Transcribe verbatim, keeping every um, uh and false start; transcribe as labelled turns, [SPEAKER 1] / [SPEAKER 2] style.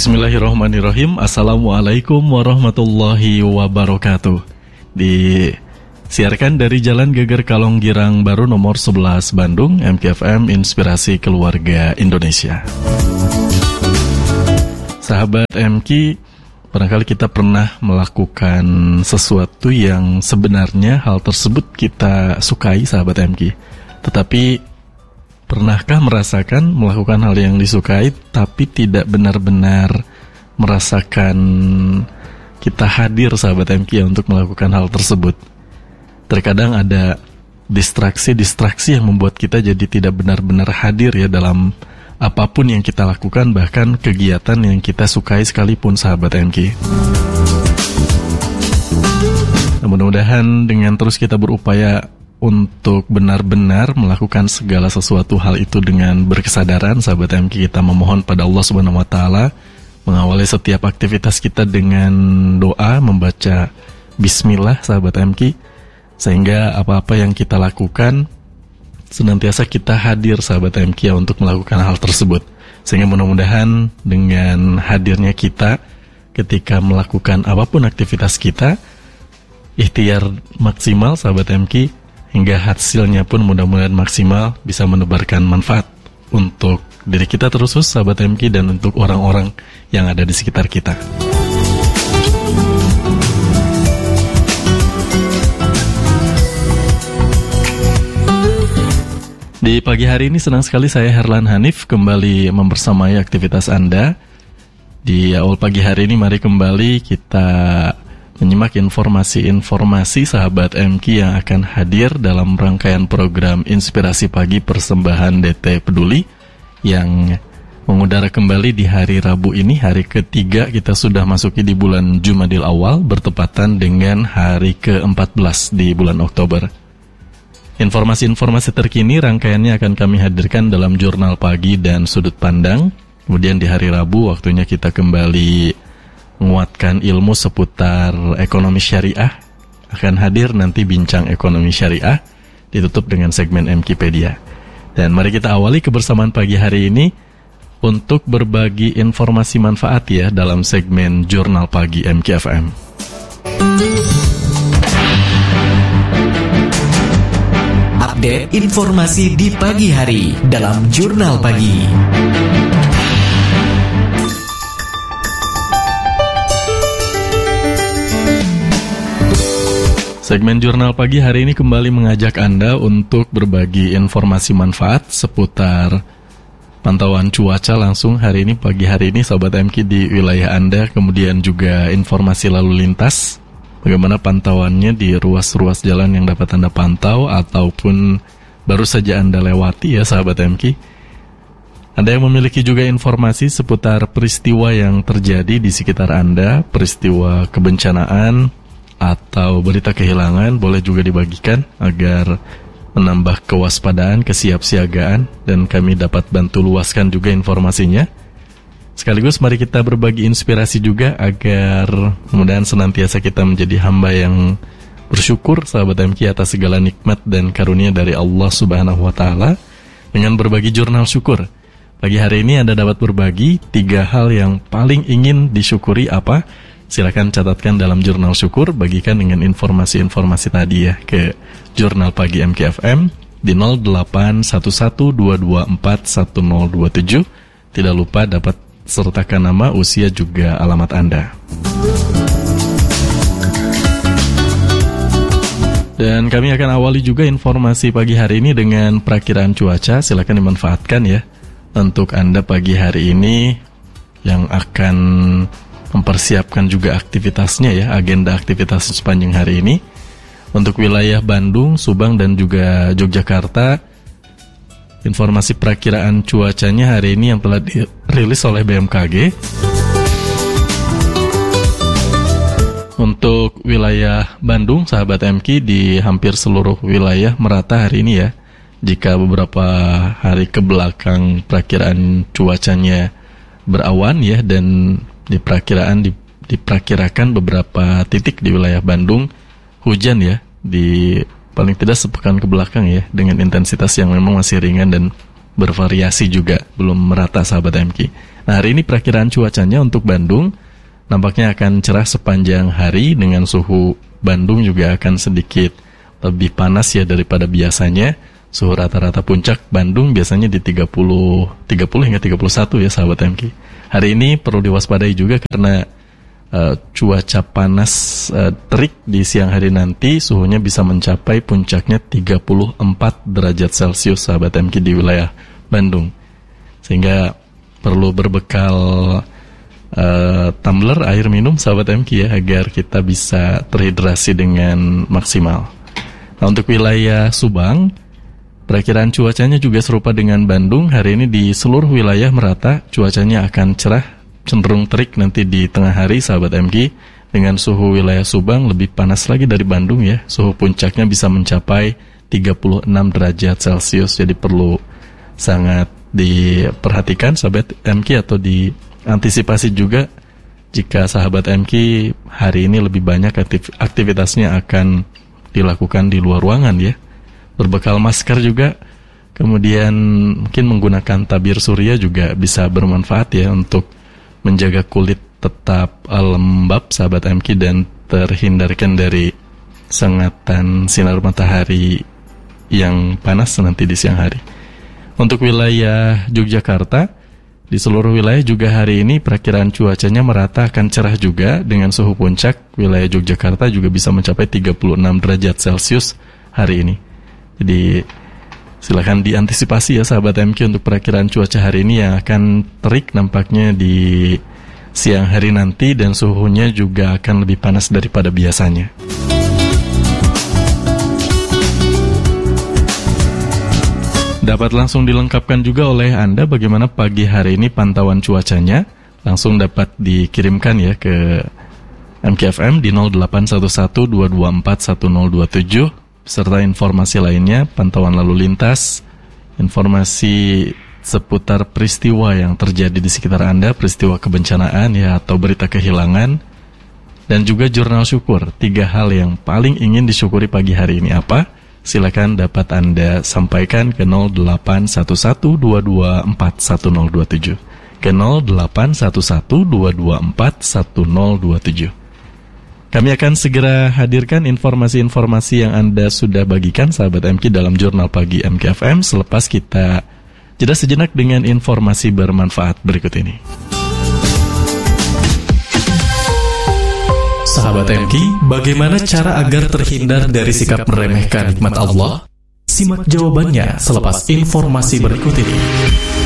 [SPEAKER 1] Bismillahirrahmanirrahim. Assalamualaikum warahmatullahi wabarakatuh. Disiarkan dari Jalan Geger Kalong Girang Baru nomor sebelas Bandung, M K F M Inspirasi Keluarga Indonesia. Sahabat M K, barangkali kita pernah melakukan sesuatu yang sebenarnya hal tersebut kita sukai, sahabat M K. Tetapi pernahkah merasakan melakukan hal yang disukai tapi tidak benar-benar merasakan kita hadir, sahabat M K, untuk melakukan hal tersebut? Terkadang ada distraksi-distraksi yang membuat kita jadi tidak benar-benar hadir ya dalam apapun yang kita lakukan, bahkan kegiatan yang kita sukai sekalipun, sahabat M K. Nah, mudah-mudahan dengan terus kita berupaya untuk benar-benar melakukan segala sesuatu hal itu dengan berkesadaran, sahabat M K, kita memohon pada Allah Subhanahu wa taala mengawali setiap aktivitas kita dengan doa, membaca bismillah, sahabat M K, sehingga apa-apa yang kita lakukan senantiasa kita hadir, sahabat M K, untuk melakukan hal tersebut. Sehingga mudah-mudahan dengan hadirnya kita ketika melakukan apapun aktivitas kita, ikhtiar maksimal, sahabat M K, hingga hasilnya pun mudah-mudahan maksimal, bisa menebarkan manfaat untuk diri kita terusus, sahabat M K, dan untuk orang-orang yang ada di sekitar kita. Di pagi hari ini senang sekali saya, Herlan Hanif, kembali membersamai aktivitas Anda. Di awal pagi hari ini mari kembali kita menyimak informasi-informasi, sahabat M K, yang akan hadir dalam rangkaian program Inspirasi Pagi Persembahan D T Peduli yang mengudara kembali di hari Rabu ini, hari ketiga kita sudah masuki di bulan Jumadil Awal, bertepatan dengan hari ke empat belas di bulan Oktober. Informasi-informasi terkini rangkaiannya akan kami hadirkan dalam Jurnal Pagi dan Sudut Pandang. Kemudian di hari Rabu waktunya kita kembali menguatkan ilmu seputar ekonomi syariah. Akan hadir nanti bincang ekonomi syariah, ditutup dengan segmen M K Pedia. Dan mari kita awali kebersamaan pagi hari ini untuk berbagi informasi manfaat ya dalam segmen Jurnal Pagi M K F M.
[SPEAKER 2] Update informasi di pagi hari dalam Jurnal Pagi.
[SPEAKER 1] Segmen Jurnal Pagi hari ini kembali mengajak Anda untuk berbagi informasi manfaat seputar pantauan cuaca langsung hari ini, pagi hari ini, sahabat M K, di wilayah Anda. Kemudian juga informasi lalu lintas, bagaimana pantauannya di ruas-ruas jalan yang dapat Anda pantau ataupun baru saja Anda lewati ya, sahabat M K. Anda yang memiliki juga informasi seputar peristiwa yang terjadi di sekitar Anda, peristiwa kebencanaan atau berita kehilangan, boleh juga dibagikan agar menambah kewaspadaan, kesiapsiagaan, dan kami dapat bantu luaskan juga informasinya. Sekaligus mari kita berbagi inspirasi juga agar kemudian senantiasa kita menjadi hamba yang bersyukur, sahabat M K, atas segala nikmat dan karunia dari Allah Subhanahu wa taala dengan berbagi jurnal syukur. Pagi hari ini Anda dapat berbagi tiga hal yang paling ingin disyukuri apa? Silakan catatkan dalam jurnal syukur, bagikan dengan informasi-informasi tadi ya ke Jurnal Pagi M K F M di nol delapan satu satu dua dua empat satu nol dua tujuh. Tidak lupa dapat sertakan nama, usia, juga alamat Anda. Dan kami akan awali juga informasi pagi hari ini dengan perakiraan cuaca. Silakan dimanfaatkan ya untuk Anda pagi hari ini yang akan mempersiapkan juga aktivitasnya ya, agenda aktivitas sepanjang hari ini. Untuk wilayah Bandung, Subang, dan juga Yogyakarta, informasi perakiraan cuacanya hari ini yang telah dirilis oleh B M K G. Untuk wilayah Bandung, sahabat M K, di hampir seluruh wilayah merata hari ini ya. Jika beberapa hari ke belakang perakiraan cuacanya berawan ya, dan diperkiraan diperkirakan beberapa titik di wilayah Bandung hujan ya, di paling tidak sepekan ke belakang ya, dengan intensitas yang memang masih ringan dan bervariasi juga, belum merata, sahabat M K. Nah, hari ini perakiraan cuacanya untuk Bandung nampaknya akan cerah sepanjang hari dengan suhu Bandung juga akan sedikit lebih panas ya daripada biasanya. Suhu rata-rata puncak Bandung biasanya di tiga puluh, tiga puluh hingga tiga puluh satu ya sahabat M K. Hari ini perlu diwaspadai juga karena uh, cuaca panas uh, terik di siang hari nanti suhunya bisa mencapai puncaknya tiga puluh empat derajat Celcius sahabat M K di wilayah Bandung. Sehingga perlu berbekal uh, tumbler air minum sahabat M K ya agar kita bisa terhidrasi dengan maksimal. Nah, untuk wilayah Subang, perakiraan cuacanya juga serupa dengan Bandung. Hari ini di seluruh wilayah merata cuacanya akan cerah, cenderung terik nanti di tengah hari sahabat M K. Dengan suhu wilayah Subang lebih panas lagi dari Bandung ya. Suhu puncaknya bisa mencapai tiga puluh enam derajat Celcius. Jadi perlu sangat diperhatikan sahabat M K atau diantisipasi juga jika sahabat M K hari ini lebih banyak aktif, aktivitasnya akan dilakukan di luar ruangan ya. Berbekal masker juga, kemudian mungkin menggunakan tabir surya juga bisa bermanfaat ya untuk menjaga kulit tetap lembab sahabat M K dan terhindarkan dari sengatan sinar matahari yang panas nanti di siang hari. Untuk wilayah Yogyakarta, di seluruh wilayah juga hari ini perakiraan cuacanya merata akan cerah juga dengan suhu puncak wilayah Yogyakarta juga bisa mencapai tiga puluh enam derajat Celcius hari ini. Jadi silakan diantisipasi ya sahabat M K untuk perakiraan cuaca hari ini yang akan terik nampaknya di siang hari nanti dan suhunya juga akan lebih panas daripada biasanya. Dapat langsung dilengkapkan juga oleh Anda bagaimana pagi hari ini pantauan cuacanya. Langsung dapat dikirimkan ya ke M K F M di nol delapan satu satu dua dua empat satu nol dua tujuh serta informasi lainnya, pantauan lalu lintas, informasi seputar peristiwa yang terjadi di sekitar Anda, peristiwa kebencanaan ya atau berita kehilangan, dan juga jurnal syukur. Tiga hal yang paling ingin disyukuri pagi hari ini apa? Silakan dapat Anda sampaikan ke nol delapan satu satu dua dua empat satu nol dua tujuh ke nol delapan satu satu dua dua empat satu nol dua tujuh. Kami akan segera hadirkan informasi-informasi yang Anda sudah bagikan sahabat M K dalam Jurnal Pagi M K F M selepas kita jeda sejenak dengan informasi bermanfaat berikut ini.
[SPEAKER 2] Sahabat M K, bagaimana cara agar terhindar dari sikap meremehkan nikmat Allah? Simak jawabannya selepas informasi berikut ini.